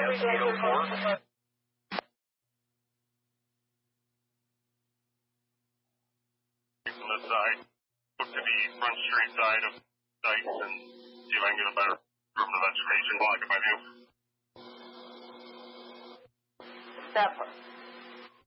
804. From this side, look to the front street side of Dykes and see if I can get a better room to that station block in my view. Stepper.